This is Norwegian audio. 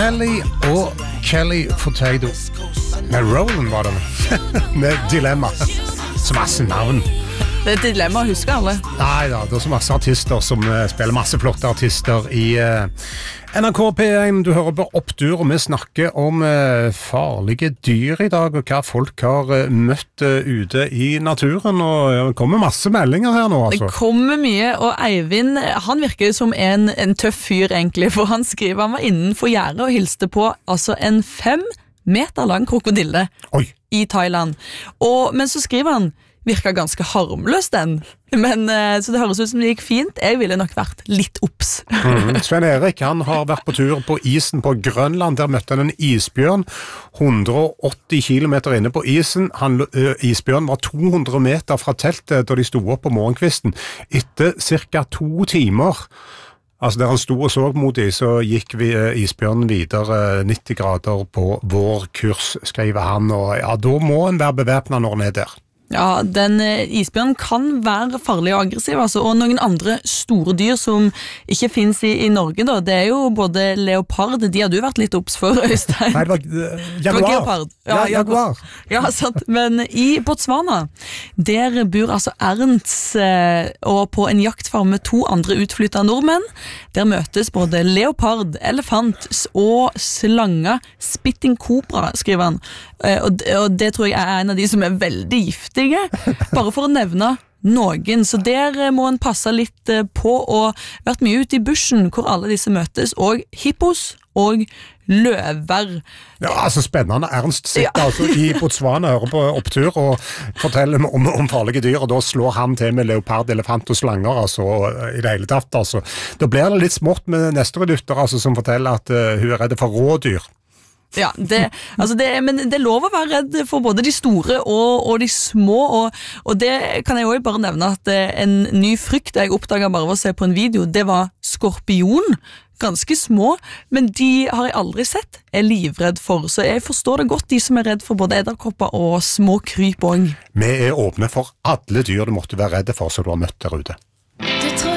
Kelly og Kelly Potato. Med Roland var det. Med Dilemma. Så masse navn. Det er et dilemma, husker alle. Neida, det er så masse artister som spiller masse flotte artister i NRK P1. Du hører på Opptur, og vi snakker om farlige dyr i dag, og hva folk har møtt ute i naturen, og det kommer masse meldinger her nå, altså. Det kommer mye, og Eivind, han virker som en tøff fyr egentlig, for han skriver han var innenfor gjerdet og hilste på altså en 5 meter lang krokodille. Oi. I Thailand. Men så skriver han virker ganske harmløs den, så det høres ut som det gikk fint. Jeg ville nok vært litt obs. Svein Erik, han har vært på tur på isen på Grønland. Der møtte han en isbjørn 180 kilometer inne på isen. Isbjørn var 200 meter fra teltet da de sto opp på morgenkvisten. Etter cirka 2 timer, altså der han sto og så mot dem, så gikk isbjørnen videre 90 grader på vår kurs, skriver han, og ja, da må han være bevæpnet når han er der. Ja, den isbjørnen kan være farlig og aggressiv, altså, og noen andre store dyr som ikke finnes i Norge, da. Det er jo både leopard, de har du vært litt obs for, Øystein. Nei, det var jaguar. Ja, jaguar. Ja, sant. Men i Botswana, der bor altså Ernst, og på en jaktfarm med 2 andre utflyttede nordmenn. Der møtes både leopard, elefant og slange, spitting cobra, skriver han. Og det tror jeg er en av de som er veldig giftige, bare for å nevne noen. Så der må en passe litt på, og vært mye ute i bushen hvor alle disse møtes, og hippos og løver. Ja, altså spennende. Ernst sitter altså i Botswana, hører på Opptur og forteller om farlige dyr, og da slår han til med leopard, elefant og slanger, altså i det hele tatt. Altså. Da blir det litt smått med neste lytter, altså, som forteller at hun er redd for rådyr. Ja, men det er lov å være redd for både de store og de små, og det kan jeg også bare nevne at en ny frykt jeg oppdaget bare ved å se på en video, det var skorpion. Ganske små, men de har jeg aldri sett, er livredd for, så jeg forstår det godt, de som er redd for både edderkopper og små kryp også. Vi er åpne for alle dyr du måtte være redde for, så du har møtt der ute.